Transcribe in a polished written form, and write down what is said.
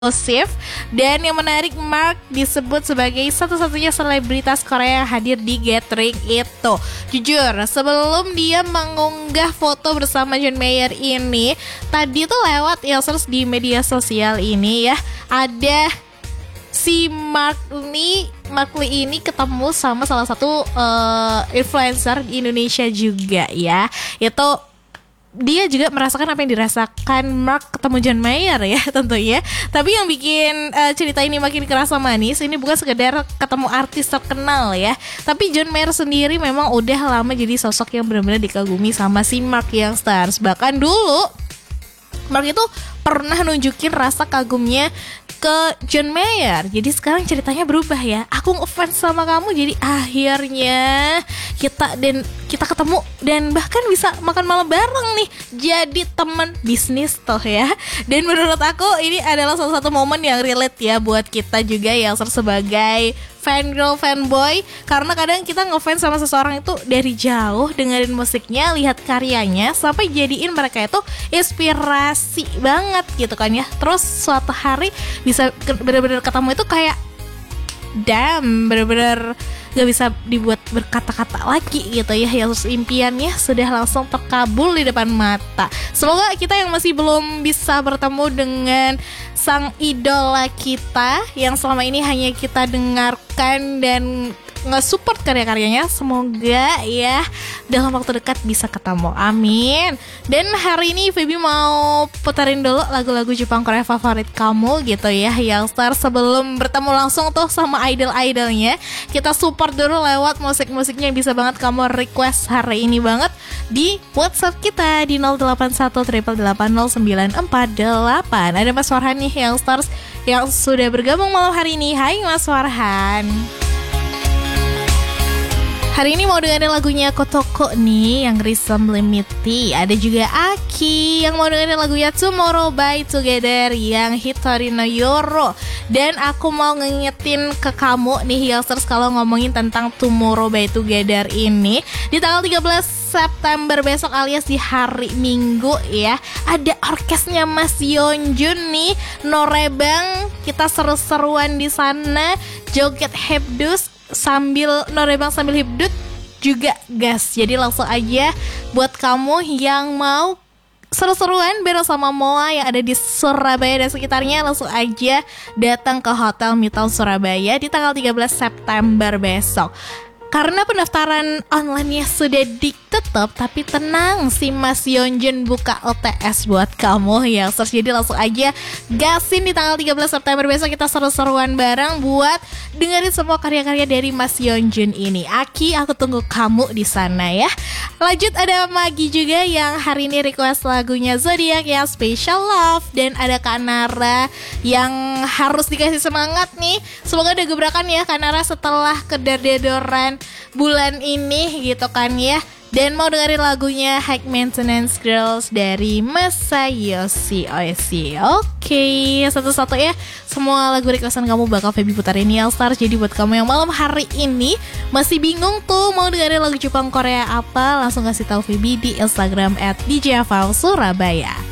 eksklusif. Dan yang menarik, Mark disebut sebagai satu-satunya selebritas Korea yang hadir di gathering itu. Jujur, sebelum dia mengunggah foto bersama John Mayer ini, tadi tuh lewat Ilsers di media sosial ini ya, ada si Mark Lee ini ketemu sama salah satu influencer di Indonesia juga ya. Itu dia juga merasakan apa yang dirasakan Mark ketemu John Mayer ya tentunya. Tapi yang bikin cerita ini makin kerasa manis, ini bukan sekedar ketemu artis terkenal ya, tapi John Mayer sendiri memang udah lama jadi sosok yang benar-benar dikagumi sama si Mark Youngsters. Bahkan dulu Mark itu pernah nunjukin rasa kagumnya ke John Mayer. Jadi sekarang ceritanya berubah ya. Aku ngefans sama kamu, jadi akhirnya kita ketemu dan bahkan bisa makan malam bareng nih. Jadi teman bisnis toh ya. Dan menurut aku ini adalah salah satu momen yang relate ya buat kita juga yang sebagai fangirl, fanboy. Karena kadang kita ngefans sama seseorang itu dari jauh, dengerin musiknya, lihat karyanya, sampai jadiin mereka itu inspirasi banget gitu kan ya. Terus suatu hari bisa benar-benar ketemu itu kayak damn, benar-benar gak bisa dibuat berkata-kata lagi gitu ya. Yang impiannya sudah langsung terkabul di depan mata. Semoga kita yang masih belum bisa bertemu dengan sang idola kita, yang selama ini hanya kita dengarkan dan nge-support karya-karyanya, semoga ya dalam waktu dekat bisa ketemu, amin. Dan hari ini Feby mau putarin dulu lagu-lagu Jepang Korea favorit kamu gitu ya, Youngster. Sebelum bertemu langsung tuh sama idol-idolnya, kita support dulu lewat musik-musiknya yang bisa banget kamu request hari ini banget di WhatsApp kita di 0813880948. Ada Mas Farhan nih, Youngsters, yang sudah bergabung malam hari ini. Hai Mas Farhan. Hari ini mau dengerin lagunya Kotoko nih yang Rhythm Limity. Ada juga Aki yang mau dengerin lagunya Tomorrow by Together yang Hitori no Yoro. Dan aku mau ngingetin ke kamu nih Youngsters, kalau ngomongin tentang Tomorrow by Together ini, di tanggal 13 September besok alias di hari Minggu ya, ada orkesnya Mas Yeonjun nih, norebang, kita seru-seruan di sana, joget hebdus sambil norebang sambil hibdut juga gas. Jadi langsung aja buat kamu yang mau seru-seruan bareng sama Moa yang ada di Surabaya dan sekitarnya, langsung aja datang ke Hotel Midtown Surabaya di tanggal 13 September besok. Karena pendaftaran online-nya sudah ditutup, tapi tenang, si Mas Yeonjun buka OTS buat kamu ya. Jadi langsung aja gasin di tanggal 13 September besok, kita seru-seruan bareng buat dengerin semua karya-karya dari Mas Yeonjun ini. Aki, aku tunggu kamu di sana ya. Lanjut ada Magi juga yang hari ini request lagunya Zodiac yang Special Love. Dan ada Kak Nara yang harus dikasih semangat nih. Semoga ada gebrakan ya Kak Nara setelah kedar-dedoran bulan ini gitu kan ya. Dan mau dengerin lagunya High Maintenance Girls dari Masayoshi Oishi. Oke, satu-satu ya, semua lagu requestan kamu bakal Feby putarin Youngsters. Jadi buat kamu yang malam hari ini masih bingung tuh mau dengerin lagu Jepang Korea apa, langsung kasih tahu Feby di Instagram @djafalsurabaya.